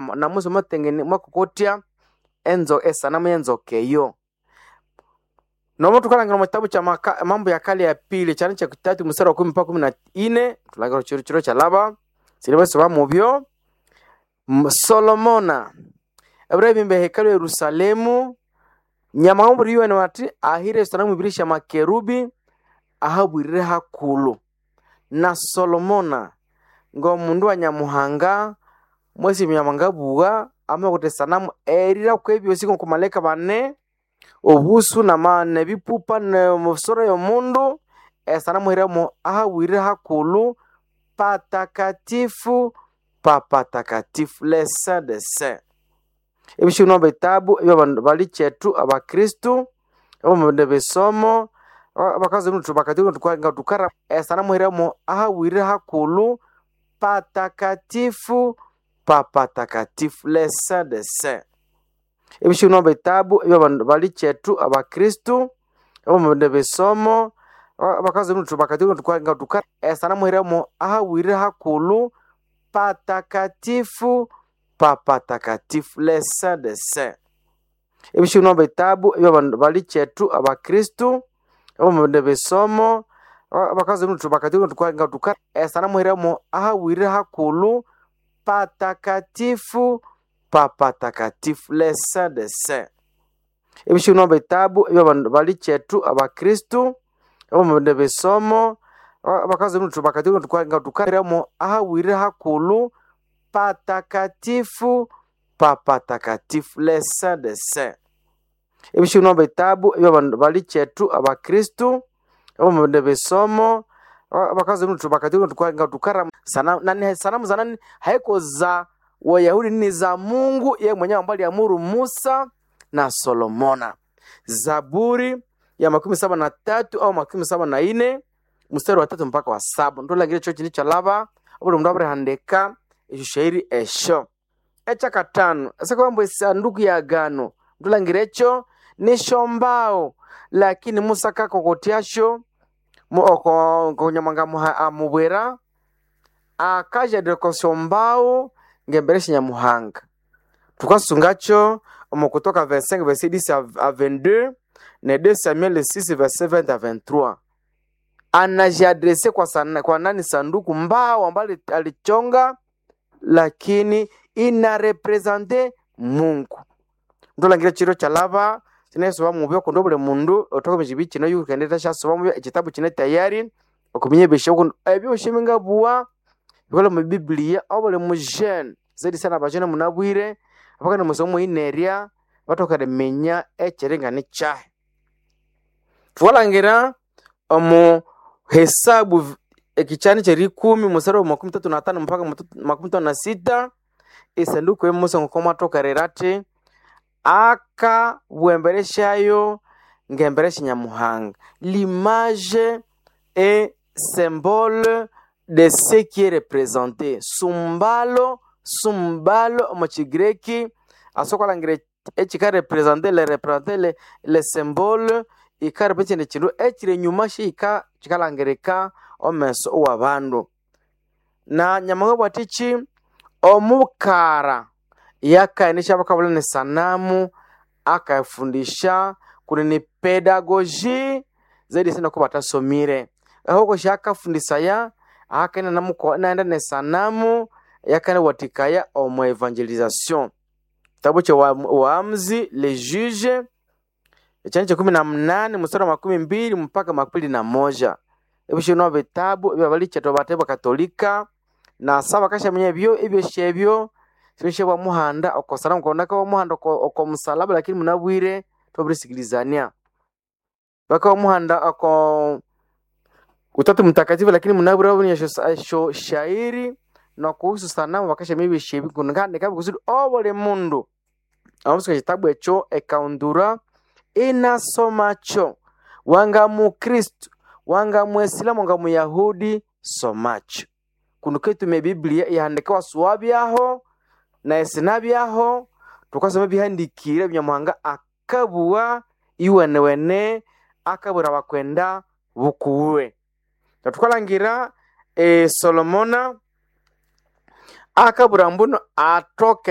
na muso matengene mwakokotia enzo esanamu yenzokeyo. Nomo tukalangana mu kitabu cha mambo ya kale ya pili cyane cya 3 mstari wa 10 mpaka 14 tulangana chiro cha laba silebe soba mubyo. Solomona Abraham hekalu ya Yerusalemu nyamahombo riyo na wati ahire sanamu birisha makerubi ahabwirire hakulu na Solomona ngo mundu wa nyamuhanga mwesi myamangabuwa ama kote sanamu erira kwebyo siko kumaleka bane obusu na mane bipupa na musoro yo mundu sanamu hiramo ahabwirire hakulu patakatifu papatakatifu lesa de se. Ebishuno betabu ebyo bali chetu abakristu abo mundebe somo abakazi muntu bakatiku tukara sanamu hiramo ahabwirire hakulu patakatifu papatakatifu lesa de se. Ebishuno betabu ebyo bali chetu abakristu abo mundebe somo abakazi muntu bakatiku tukara sanamu hiramo ahabwirire hakulu patakatifu papatakatifu lesa de se. Ebishuno betabu ebyo bali chetu abakristu abo mundebe somo abakazi muntu bakatiku tukara sanamu hiramo ahabwirire hakulu patakatifu papatakatifu lesa de se. Ebishuno betabu ebyo bali chetu abakristu abo mundebe somo abakazi muntu bakatiku tukara ahabwirire hakulu patakatifu papatakatifu lesa de se. Ebishuno betabu ebyo bali chetu abakristu abo mundebe somo abakazi muntu bakatiku tukara sanamu za nani haiko za Wayahudi ni za Mungu yeye mwenyewe ambaye aliamuru Musa na Solomona. Zaburi ya 73 au 74 mstari wa 3 mpaka wa 7 ndo langire cyo cha laba obule mndu abrahandeka eshairi esho echa katano asakwambo sanduku ya agano ndo langire cyo ni shombao lakini Musa kakokotiasho ko nyamanga amubwera akaje de kosombao ngemberesha nyamuhanga tukasungacho Kutoka 25 verset 10 à 22 na 2 Samuel 6 verset 20 à 23 anajiadrese kwa nani sanduku mbao ambalo alichonga lakini ina represente Mungu ndo langira chiro cha lava chineso mubyo kondobule mundu otoka mijibichi no yukendeta sha soba mubyo ekitabu kine tayari okuminye besho ebyo shiminga buwa bikola mu Biblia obole mu Jean zedi sana bajene munabwire abakana musomo ineria batoka de menya echerenga ni chahe tuwalangira omu hesabu ekichani cheri 10 musaro 35 mpaka 56 isanduku ya Musa ngokoma toka rerate aka buembereshayo ngemberesha nyamuhanga l'image est symbole de ce qui est représenté sumbalo mu Kigreki asokola ngire ekika representer le symbole ikarabetse ne kintu ekire nyuma shika kikalangereka omeso wabandu na nyamanga bwatichi omukara yakainisha bakabula ne sanamu akafundisha kuni ni pedagogy zaidi sana kwa batasomire ahoko shaka fundisa ya akana namuko naenda ne sanamu yakana watikaya omo evangelisation kitabu cha Waamuzi les juges echanje 18 mstari wa 12 mpaka 21 ebishono bitabu byabalicha to bateba katolika na saba kasha mwenye ebyo shebyo sibishebwa muhanda okosana ngondaka wa muhanda oko musalaba lakini munabwire tobrisikilizania baka muhanda oko utatu mtakatifu lakini munabwire abonyesho shairi na kuhusu sanamu wakasha mibi shebi kunangane kabi kusudi obole mundu amusuka kitabu echo ekaundura inasomacho wanga mu Kristo wanga mu Islamu wanga mu Yahudi somacho kunuketu me Biblia ihandika swabi aho na esinabi aho tukasoma bihandikira binyamuhanga akabuwa iwenewene akabura bakwenda bukuwe tukalangira Solomona akabura mbuno atoke